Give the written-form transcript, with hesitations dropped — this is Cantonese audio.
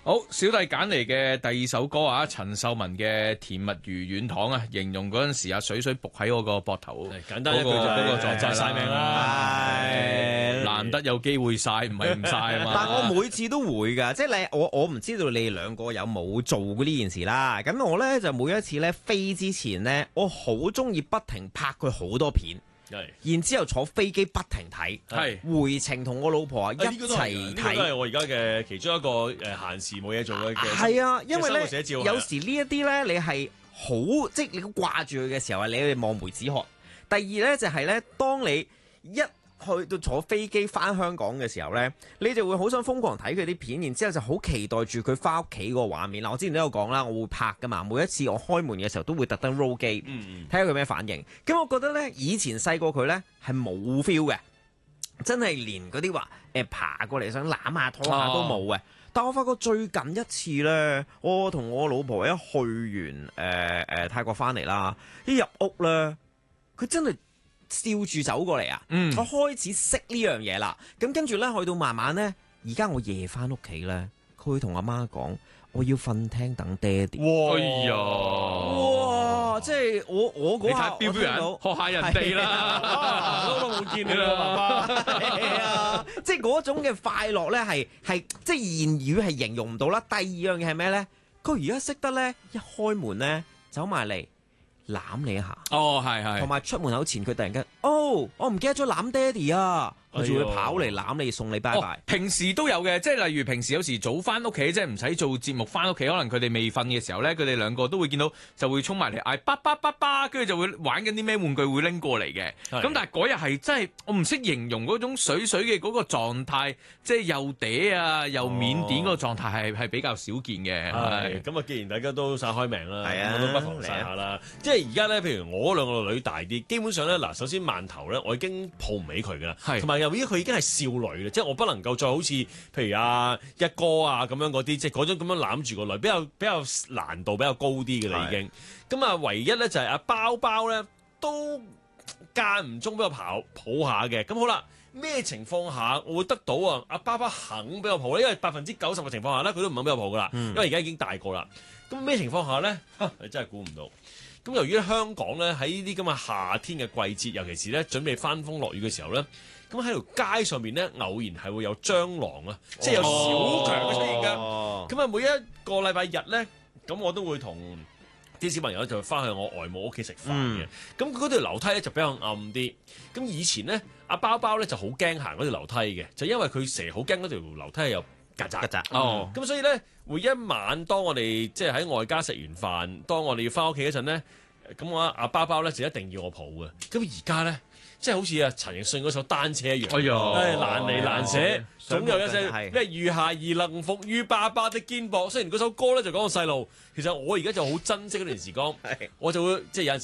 好，小弟揀嚟嘅第二首歌啊，陳秀雯嘅《甜蜜如軟糖》啊，形容嗰陣時啊，水仆喺我個膊頭， 簡單一句就嗰個狀態晒命啦， 難得有機會晒，唔係唔晒啊嘛。 但我每次都會㗎，即係你我唔知道你哋兩個有冇做過呢件事啦。咁我呢，就每一次呢飛之前呢，我好中意不停拍佢好多片。然之後坐飛機不停睇，回程同我老婆一齊睇。 呢個都係我而家嘅其中一個閒時冇嘢做嘅。 係啊，因為咧有時呢一啲咧，你係好即係你掛住佢嘅時候啊，你去望梅止渴。第二咧就係咧，當你一去到坐飛機翻香港嘅時候呢，你就會好想瘋狂睇佢啲片，然之後就好期待住佢翻屋企個畫面。嗱，我之前都有講啦，我會拍噶嘛，每一次我開門嘅時候都會特登 roll 機，睇下佢咩反應。咁我覺得呢，以前細個佢呢係冇 feel 嘅，真係連嗰啲話爬過嚟想攬下拖下都冇嘅。但我發覺最近一次呢，我同我老婆一去完泰國翻嚟啦，一入屋呢，佢真係笑住走過嚟啊！我開始識呢樣嘢啦。咁跟住呢，去到慢慢呢，而家我夜翻屋企呢，佢會同阿媽講：我要瞓廳等爹哋。 哇！哎呀！ 哇！即係我嗰下你睇標人學下人哋啦， 都冇見你啦，爸爸。 係啊！即係嗰種嘅快樂呢，係即係言語係形容唔到啦。第二樣嘢係咩呢？佢而家識得呢，一開門呢，走埋嚟攬你一下， 係， 同埋出門口前佢突然間，我唔記得咗攬爹哋啊，佢就會跑嚟攬你送你拜拜。 平時都有嘅，即係例如平時有時早翻屋企，即係唔使做節目翻屋企，可能佢哋未瞓嘅時候咧，佢哋兩個都會見到，就會衝埋嚟嗌爸爸爸爸，跟住就會玩緊啲咩玩具會拎過嚟嘅。咁但係嗰日係真係我唔識形容嗰種水嘅嗰個狀態，即係又嗲啊又腼腆嗰個狀態係比較少見嘅。 係咁啊！既然大家都散開命啦， 我都不妨晒下啦。即係而家咧，譬如我兩個女大啲，基本上咧嗱，首先饅頭咧，我已經抱唔起佢噶啦，同埋由於佢已經係少女啦，即係我不能夠再好似譬如一哥啊咁樣嗰啲，即係嗰種咁樣攬住個女，比較難度比較高啲嘅啦已經。咁啊，唯一咧就係阿包包咧都間唔中俾我抱下嘅。咁好啦，咩情況下我會得到阿包包肯俾我抱咧？因為90%嘅情況下咧，佢都唔肯俾我抱噶啦，因為而家已經大個啦。咁咩情況下咧？你真係估唔到。咁由於香港咧喺呢啲咁嘅夏天嘅季節，尤其是咧準備翻風落雨嘅時候咧，咁喺條街上面咧偶然係會有蟑螂啊，即係有小強嘅出現㗎。咁啊，每一個禮拜日咧，咁我都會同啲小朋友就翻去我外母屋企食飯嘅。咁嗰條樓梯咧就比較暗啲。咁以前咧，阿包包咧就好驚行嗰條樓梯嘅，就因為佢成日好驚嗰條樓梯係有曱甴。咁所以咧，每一晚當我哋即係喺外家食完飯，當我哋要翻屋企嗰陣咧，咁我阿包包咧就一定要我抱嘅。咁而家咧，即係好似陳奕迅嗰首單車一樣，難離難捨，總有一些咩餘下而能伏於爸爸的肩膊。雖然嗰首歌咧就講個細路，其實我而家就好珍惜嗰段時光，我就會即係有陣時。